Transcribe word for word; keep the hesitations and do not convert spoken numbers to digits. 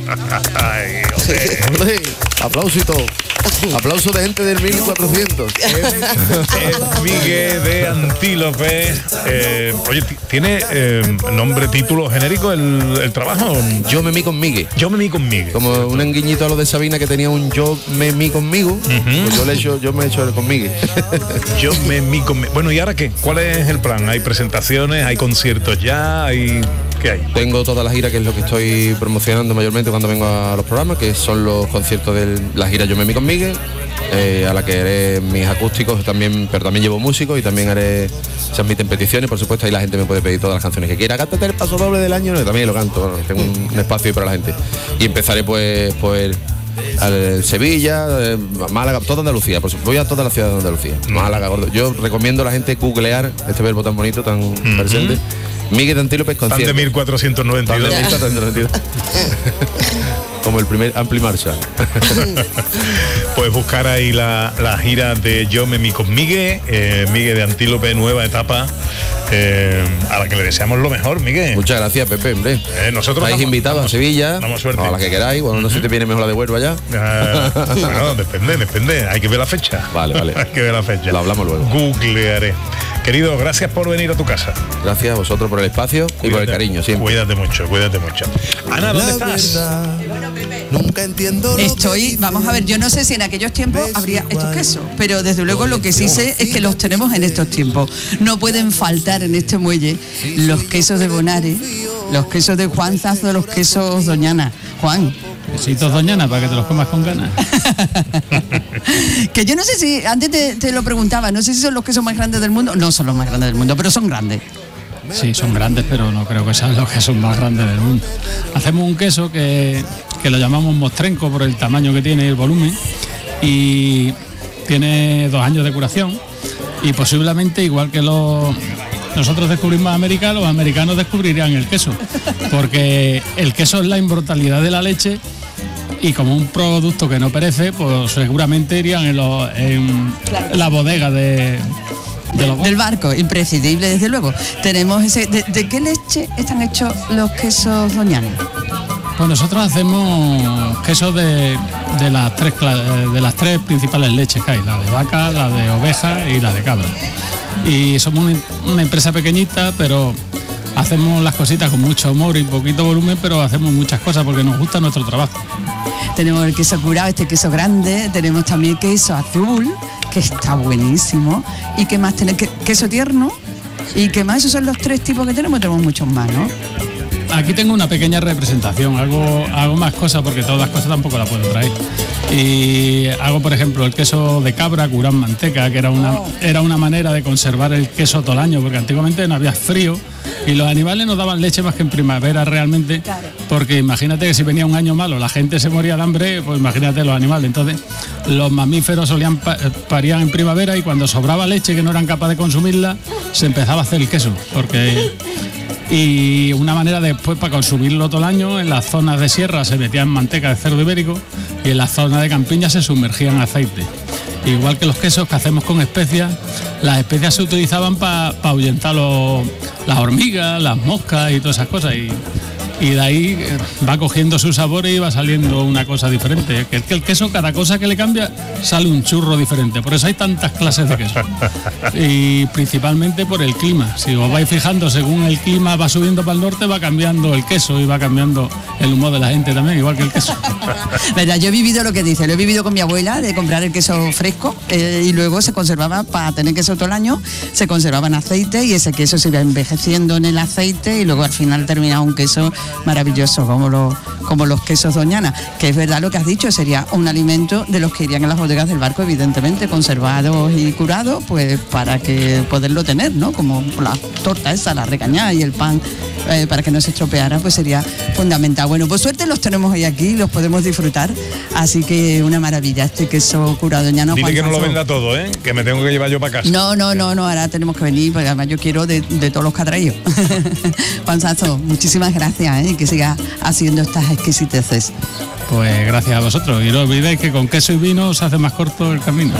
Ay, hombre. Hombre, aplauso y todo. Aplauso de gente del mil cuatrocientos. Es Miguel de Antílope. Eh, oye, ¿tiene eh, nombre, título genérico el, el trabajo? Yo me mí con Miguel. Yo me mí con Miguel. Como un enguiñito a lo de Sabina que tenía un yo me mí conmigo. Uh-huh. Pues yo le he hecho, yo me he hecho el con Miguel. Yo me mí con Miguel. Bueno, ¿y ahora qué? ¿Cuál es el plan? ¿Hay presentaciones? ¿Hay conciertos ya? ¿Hay qué hay? Tengo toda la gira, que es lo que estoy promocionando mayormente cuando vengo a los programas, que son los conciertos de la gira Yo me mí con Miguel. Eh, a la que haré mis acústicos también, pero también llevo músicos y también haré, se admiten peticiones, por supuesto, ahí la gente me puede pedir todas las canciones que quiera. Cántate el paso doble del año, también lo canto, bueno, tengo un, un espacio ahí para la gente. Y empezaré pues pues al Sevilla, eh, Málaga, toda Andalucía, por supuesto, voy a todas las ciudades de Andalucía. Málaga, Gordo. Yo recomiendo a la gente googlear este verbo tan bonito, tan uh-huh. presente. Miguel de Antílope concierto. Tan de mil cuatrocientos noventa y dos. Como el primer Ampli Marshall. Pues buscar ahí la, la gira de Yo me mí con Miguel, eh, Miguel de Antílope, nueva etapa, eh, a la que le deseamos lo mejor, Miguel. Muchas gracias, Pepe, hombre. Eh, nosotros estáis invitados damos, a Sevilla, damos suerte. O a la que queráis, bueno, no sé si te viene mejor la de Huelva ya. Uh, bueno, depende, depende, hay que ver la fecha. Vale, vale. Hay que ver la fecha. Lo hablamos luego. Googlearé. Querido, gracias por venir a tu casa. Gracias a vosotros por el espacio cuídate, y por el cariño siempre. Cuídate mucho, cuídate mucho. Ana, ¿dónde estás? Nunca entiendo. Estoy, vamos a ver, yo no sé si en aquellos tiempos habría estos quesos, pero desde luego lo que sí sé es que los tenemos en estos tiempos. No pueden faltar en este muelle los quesos de Bonares, los quesos de Juan Zazo, los quesos Doñana. Juan. Besitos Doñana para que te los comas con ganas. Que yo no sé si, antes te, te lo preguntaba, no sé si son los quesos más grandes del mundo. No son los más grandes del mundo, pero son grandes. Sí, son grandes, pero no creo que sean los quesos más grandes del mundo. Hacemos un queso que, que lo llamamos mostrenco por el tamaño que tiene y el volumen, y tiene dos años de curación, y posiblemente, igual que los nosotros descubrimos América, los americanos descubrirían el queso, porque el queso es la inmortalidad de la leche, y como un producto que no perece, pues seguramente irían en, los, en claro. la bodega de... De del barco, imprescindible, desde luego. Tenemos ese. ¿De, de qué leche están hechos los quesos Doñana? Pues nosotros hacemos quesos de, de las tres de las tres principales leches que hay, la de vaca, la de oveja y la de cabra. Y somos una, una empresa pequeñita, pero hacemos las cositas con mucho humor y poquito volumen, pero hacemos muchas cosas porque nos gusta nuestro trabajo. Tenemos el queso curado, este queso grande, tenemos también queso azul, que está buenísimo, y qué más tenemos, queso tierno, y qué más, esos son los tres tipos que tenemos, tenemos muchos más, ¿no? Aquí tengo una pequeña representación, hago, hago más cosas porque todas las cosas tampoco las puedo traer. Y hago, por ejemplo, el queso de cabra curado en manteca, que era una, era una manera de conservar el queso todo el año, porque antiguamente no había frío y los animales no daban leche más que en primavera realmente, porque imagínate que si venía un año malo la gente se moría de hambre, pues imagínate los animales. Entonces los mamíferos solían pa- parían en primavera, y cuando sobraba leche que no eran capaces de consumirla, se empezaba a hacer el queso, porque... Y una manera después para consumirlo todo el año, en las zonas de sierra se metían manteca de cerdo ibérico, y en las zonas de campiña se sumergían aceite. Igual que los quesos que hacemos con especias, las especias se utilizaban para pa ahuyentar los, las hormigas, las moscas y todas esas cosas, y, y de ahí va cogiendo su sabor y va saliendo una cosa diferente. Que, que el queso, cada cosa que le cambia, sale un churro diferente. Por eso hay tantas clases de queso. Y principalmente por el clima. Si os vais fijando, según el clima va subiendo para el norte, va cambiando el queso y va cambiando el humor de la gente también, igual que el queso. Verdad, yo he vivido lo que dice, lo he vivido con mi abuela, de comprar el queso fresco, eh, y luego se conservaba, para tener queso todo el año, se conservaba en aceite, y ese queso se iba envejeciendo en el aceite, y luego al final terminaba un queso maravilloso, como los, como los quesos Doñana, que es verdad lo que has dicho, sería un alimento de los que irían en las bodegas del barco, evidentemente, conservados y curados, pues para que poderlo tener, ¿no? Como la torta esa, la recañada y el pan, eh, para que no se estropeara, pues sería fundamental. Bueno, por suerte los tenemos hoy aquí, los podemos disfrutar, así que una maravilla este queso curado Doñana. Dile que no lo Zazo. venda todo, ¿eh? Que me tengo que llevar yo para casa. No, no, no, no, ahora tenemos que venir, porque además yo quiero de, de todos los que ha traído. Juan Zazo, muchísimas gracias, ¿eh? Y que siga haciendo estas exquisiteces. Pues gracias a vosotros, y no olvidéis que con queso y vino se hace más corto el camino.